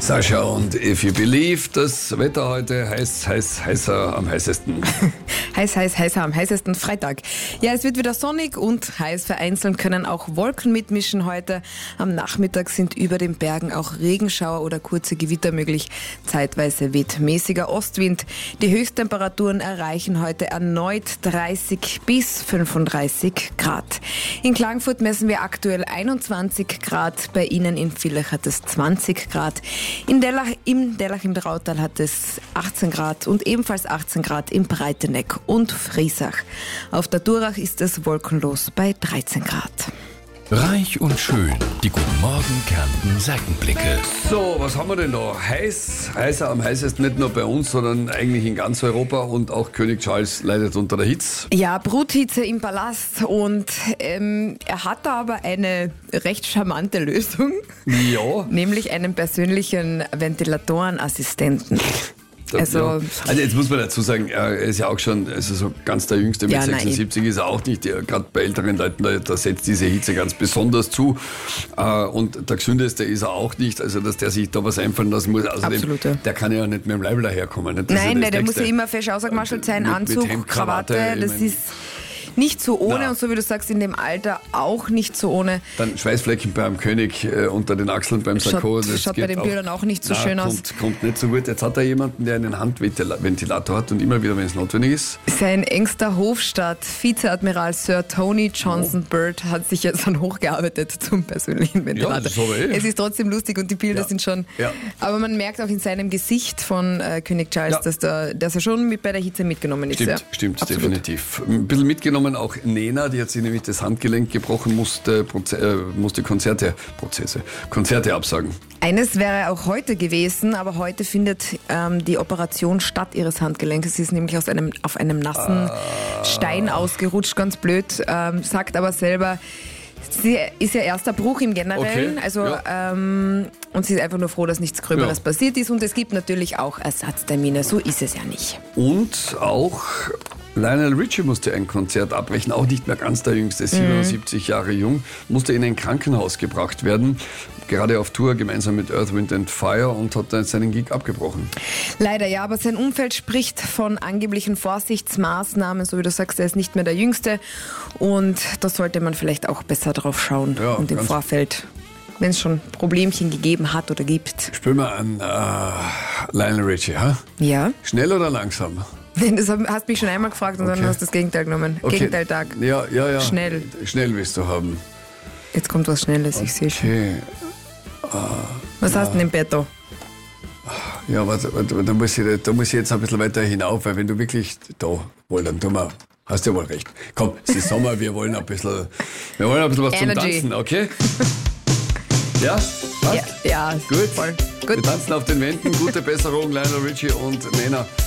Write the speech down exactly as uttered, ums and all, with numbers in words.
Sascha und If You Believe, das Wetter heute heiß, heiß, heißer am heißesten. Heiß, heiß, heißer am heißesten Freitag. Ja, es wird wieder sonnig und heiß. Vereinzelt können auch Wolken mitmischen heute. Am Nachmittag sind über den Bergen auch Regenschauer oder kurze Gewitter möglich. Zeitweise weht mäßiger Ostwind. Die Höchsttemperaturen erreichen heute erneut dreißig bis fünfunddreißig Grad. In Klagenfurt messen wir aktuell einundzwanzig Grad. Bei Ihnen in Villach hat es zwanzig Grad. In Dellach, im Dellach im Drautal hat es achtzehn Grad und ebenfalls achtzehn Grad im Breiteneck und Friesach. Auf der Durach ist es wolkenlos bei dreizehn Grad. Reich und schön, die Guten Morgen Kärnten Seitenblicke. So, was haben wir denn da? Heiß, heißer am heißesten, nicht nur bei uns, sondern eigentlich in ganz Europa, und auch König Charles leidet unter der Hitze. Ja, Bruthitze im Palast, und ähm, er hat da aber eine recht charmante Lösung. Ja. Nämlich einen persönlichen Ventilatorenassistenten. Also, ja. also jetzt muss man dazu sagen, er ist ja auch schon, also so ganz der Jüngste mit ja, sechsundsiebzig nein. ist er auch nicht. Gerade bei älteren Leuten, da, da setzt diese Hitze ganz besonders zu. Und der Gesündeste ist er auch nicht, also dass der sich da was einfallen lassen muss. Außerdem, Absolut, ja. Der kann ja nicht mit dem Leibel daherkommen. Nicht? Nein, ja der muss ja immer fesch ausgemaschelt sein, mit, Anzug, mit Hemd, Krawatte, Krawatte, das ich mein, ist nicht so ohne. Na. Und so wie du sagst, in dem Alter auch nicht so ohne. Dann Schweißflecken beim König äh, unter den Achseln beim Sakko. Schaut, das schaut geht bei den auch, Bildern auch nicht so na, schön kommt, aus. Kommt nicht so gut. Jetzt hat er jemanden, der einen Handventilator hat und immer wieder, wenn es notwendig ist. Sein engster Hofstaat, Vizeadmiral Sir Tony Johnson oh. Byrd, hat sich jetzt dann hochgearbeitet zum persönlichen Ventilator. Ja, das ist aber eh. Es ist trotzdem lustig und die Bilder Ja. sind schon... Ja. Aber man merkt auch in seinem Gesicht von äh, König Charles, ja. dass, der, dass er schon mit bei der Hitze mitgenommen ist. Stimmt, ja. stimmt, Absolut. definitiv. Ein bisschen mitgenommen auch Nena, die hat sich nämlich das Handgelenk gebrochen, musste, Proze- äh, musste Konzerte, Prozesse, Konzerte absagen. Eines wäre auch heute gewesen, aber heute findet ähm, die Operation statt ihres Handgelenkes. Sie ist nämlich aus einem, auf einem nassen ah. Stein ausgerutscht, ganz blöd, ähm, sagt aber selber, sie ist ihr erster Bruch im Generellen, okay. also ja. ähm, und sie ist einfach nur froh, dass nichts Gröberes ja. passiert ist, und es gibt natürlich auch Ersatztermine, so ist es ja nicht. Und auch Lionel Richie musste ein Konzert abbrechen, auch nicht mehr ganz der Jüngste, siebenundsiebzig mhm. Jahre jung, musste in ein Krankenhaus gebracht werden, gerade auf Tour gemeinsam mit Earth, Wind and Fire, und hat dann seinen Gig abgebrochen. Leider ja, aber sein Umfeld spricht von angeblichen Vorsichtsmaßnahmen, so wie du sagst, er ist nicht mehr der Jüngste, und da sollte man vielleicht auch besser drauf schauen ja, und im Vorfeld, wenn es schon Problemchen gegeben hat oder gibt. Spiel mal an uh, Lionel Richie, ha? Ja. Schnell oder langsam? Das hast mich schon einmal gefragt und okay. dann hast du das Gegenteil genommen. Okay. Gegenteiltag. Ja, ja, ja. Schnell. Schnell willst du haben. Jetzt kommt was Schnelles, okay. ich sehe schon. Uh, was ja. hast du denn im Betto? Ja, warte, warte, da, muss ich, da muss ich jetzt ein bisschen weiter hinauf, weil wenn du wirklich da, wohl, dann tun wir, hast du ja wohl recht. Komm, es ist Sommer, wir wollen ein bisschen, wir wollen ein bisschen was Energy. zum Tanzen, okay? Ja? Passt? Ja, ja, gut. Voll. Gut. Wir tanzen auf den Wänden. Gute Besserung, Lionel Richie und Nena.